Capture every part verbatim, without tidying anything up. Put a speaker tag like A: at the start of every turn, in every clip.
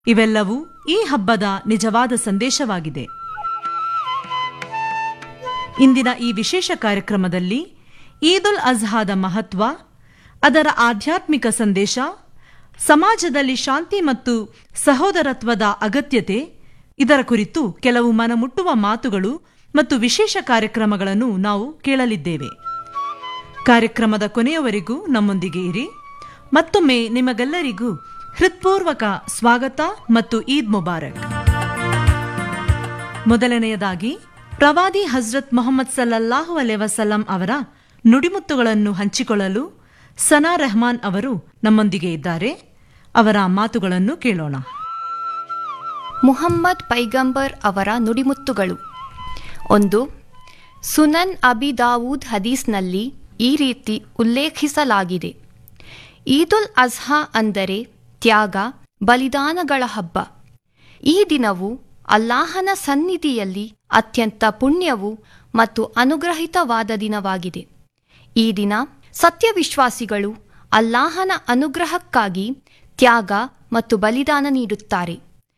A: ಇವೆಲ್ಲವೂ ಈ ಹಬ್ಬದ ನಿಜವಾದ ಸಂದೇಶವಾಗಿದೆ. ಇಂದಿನ ಈ ವಿಶೇಷ ಕಾರ್ಯಕ್ರಮದಲ್ಲಿ ಈದ್ ಉಲ್ ಅಜ್ಹಾದ ಮಹತ್ವ, ಅದರ ಆಧ್ಯಾತ್ಮಿಕ ಸಂದೇಶ, ಸಮಾಜದಲ್ಲಿ ಶಾಂತಿ ಮತ್ತು ಸಹೋದರತ್ವದ ಅಗತ್ಯತೆ, ಇದರ ಕುರಿತು ಕೆಲವು ಮನಮುಟ್ಟುವ ಮಾತುಗಳು ಮತ್ತು ವಿಶೇಷ ಕಾರ್ಯಕ್ರಮಗಳನ್ನು ನಾವು ಕೇಳಲಿದ್ದೇವೆ. ಕಾರ್ಯಕ್ರಮದ ಕೊನೆಯವರೆಗೂ ನಮ್ಮೊಂದಿಗೆ ಇರಿ. ಮತ್ತೊಮ್ಮೆ ನಿಮಗೆಲ್ಲರಿಗೂ ಹೃತ್ಪೂರ್ವಕ ಸ್ವಾಗತ ಮತ್ತು ಈದ್ ಮುಬಾರಕ್. ಮೊದಲನೆಯದಾಗಿ ಪ್ರವಾದಿ ಹಜ್ರತ್ ಮೊಹಮ್ಮದ್ ಸಲ್ಲಲ್ಲಾಹು ಅಲೈಹಿ ವಸಲ್ಲಂ ಅವರ ನುಡಿಮುತ್ತುಗಳನ್ನು ಹಂಚಿಕೊಳ್ಳಲು ಸನಾ ರೆಹಮಾನ್ ಅವರು ನಮ್ಮೊಂದಿಗೆ ಇದ್ದಾರೆ. ಅವರ ಮಾತುಗಳನ್ನು ಕೇಳೋಣ.
B: ಮುಹಮ್ಮದ್ ಪೈಗಂಬರ್ ಅವರ ನುಡಿಮುತ್ತುಗಳು. ಒಂದು, ಸುನನ್ ಅಬಿ ದಾವೂದ್ ಹದೀಸ್ನಲ್ಲಿ ಈ ರೀತಿ ಉಲ್ಲೇಖಿಸಲಾಗಿದೆ: ಈದುಲ್ ಅಜ್ಹಾ ಅಂದರೆ ತ್ಯಾಗ, ಬಲಿದಾನಗಳ ಹಬ್ಬ. ಈ ದಿನವು ಅಲ್ಲಾಹನ ಸನ್ನಿಧಿಯಲ್ಲಿ ಅತ್ಯಂತ ಪುಣ್ಯವು ಮತ್ತು ಅನುಗ್ರಹಿತವಾದ ದಿನವಾಗಿದೆ. ಈ ದಿನ ಸತ್ಯವಿಶ್ವಾಸಿಗಳು ಅಲ್ಲಾಹನ ಅನುಗ್ರಹಕ್ಕಾಗಿ ತ್ಯಾಗ ಮತ್ತು ಬಲಿದಾನ ನೀಡುತ್ತಾರೆ.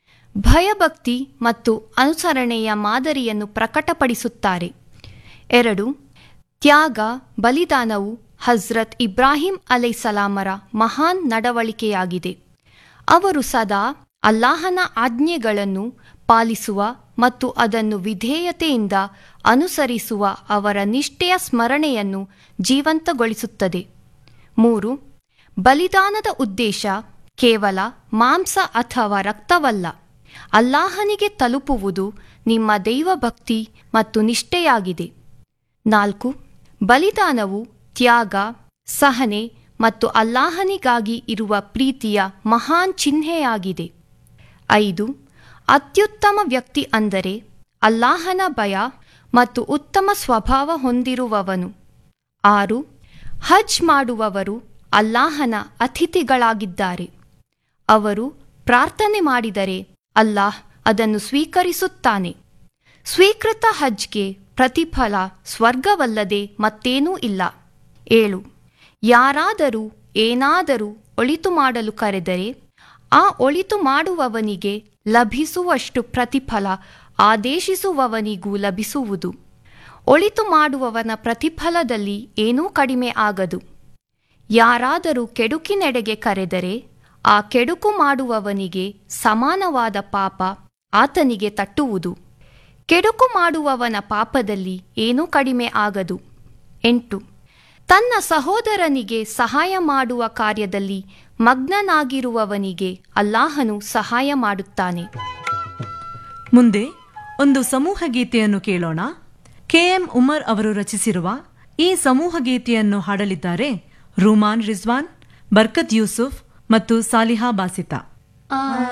B: ಭಯಭಕ್ತಿ ಮತ್ತು ಅನುಸರಣೆಯ ಮಾದರಿಯನ್ನು ಪ್ರಕಟಪಡಿಸುತ್ತಾರೆ. ಎರಡು, ತ್ಯಾಗ, ಬಲಿದಾನವು ಹಜ್ರತ್ ಇಬ್ರಾಹಿಂ ಅಲೈಸಲಾಮರ ಮಹಾನ್ ನಡವಳಿಕೆಯಾಗಿದೆ. ಅವರು ಸದಾ ಅಲ್ಲಾಹನ ಆಜ್ಞೆಗಳನ್ನು ಪಾಲಿಸುವ ಮತ್ತು ಅದನ್ನು ವಿಧೇಯತೆಯಿಂದ ಅನುಸರಿಸುವ ಅವರ ನಿಷ್ಠೆಯ ಸ್ಮರಣೆಯನ್ನು ಜೀವಂತಗೊಳಿಸುತ್ತದೆ. ಮೂರು, ಬಲಿದಾನದ ಉದ್ದೇಶ ಕೇವಲ ಮಾಂಸ ಅಥವಾ ರಕ್ತವಲ್ಲ, ಅಲ್ಲಾಹನಿಗೆ ತಲುಪುವುದು ನಿಮ್ಮ ದೈವಭಕ್ತಿ ಮತ್ತು ನಿಷ್ಠೆಯಾಗಿದೆ. ನಾಲ್ಕು, ಬಲಿದಾನವು ತ್ಯಾಗ, ಸಹನೆ ಮತ್ತು ಅಲ್ಲಾಹನಿಗಾಗಿ ಇರುವ ಪ್ರೀತಿಯ ಮಹಾನ್ ಚಿಹ್ನೆಯಾಗಿದೆ. ಐದು, ಅತ್ಯುತ್ತಮ ವ್ಯಕ್ತಿ ಅಂದರೆ ಅಲ್ಲಾಹನ ಭಯ ಮತ್ತು ಉತ್ತಮ ಸ್ವಭಾವ ಹೊಂದಿರುವವನು. ಆರು, ಹಜ್ ಮಾಡುವವರು ಅಲ್ಲಾಹನ ಅತಿಥಿಗಳಾಗಿದ್ದಾರೆ. ಅವರು ಪ್ರಾರ್ಥನೆ ಮಾಡಿದರೆ ಅಲ್ಲಾಹ್ ಅದನ್ನು ಸ್ವೀಕರಿಸುತ್ತಾನೆ. ಸ್ವೀಕೃತ ಹಜ್ಗೆ ಪ್ರತಿಫಲ ಸ್ವರ್ಗವಲ್ಲದೆ ಮತ್ತೇನೂ ಇಲ್ಲ. ಏಳು, ಯಾರಾದರೂ ಏನಾದರೂ ಒಳಿತು ಮಾಡಲು ಕರೆದರೆ ಆ ಒಳಿತು ಮಾಡುವವನಿಗೆ ಲಭಿಸುವಷ್ಟು ಪ್ರತಿಫಲ ಆದೇಶಿಸುವವನಿಗೂ ಲಭಿಸುವುದು. ಒಳಿತು ಮಾಡುವವನ ಪ್ರತಿಫಲದಲ್ಲಿ ಏನೂ ಕಡಿಮೆ ಆಗದು. ಯಾರಾದರೂ ಕೆಡುಕಿನೆಡೆಗೆ ಕರೆದರೆ ಆ ಕೆಡುಕು ಮಾಡುವವನಿಗೆ ಸಮಾನವಾದ ಪಾಪ ಆತನಿಗೆ ತಟ್ಟುವುದು. ಕೆಡುಕು ಮಾಡುವವನ ಪಾಪದಲ್ಲಿ ಏನೂ ಕಡಿಮೆ ಆಗದು. ಎಂಟು, ತನ್ನ ಸಹೋದರನಿಗೆ ಸಹಾಯ ಮಾಡುವ ಕಾರ್ಯದಲ್ಲಿ ಮಗ್ನನಾಗಿರುವವನಿಗೆ ಅಲ್ಲಾಹನು ಸಹಾಯ ಮಾಡುತ್ತಾನೆ.
A: ಮುಂದೆ ಒಂದು ಸಮೂಹ ಗೀತೆಯನ್ನು ಕೇಳೋಣ. ಕೆಎಂ ಉಮರ್ ಅವರು ರಚಿಸಿರುವ ಈ ಸಮೂಹ ಗೀತೆಯನ್ನು ಹಾಡಲಿದ್ದಾರೆ ರೂಮಾನ್ ರಿಜ್ವಾನ್, ಬರ್ಕತ್ ಯೂಸುಫ್ ಮತ್ತು ಸಾಲಿಹಾ ಬಾಸಿತಾ.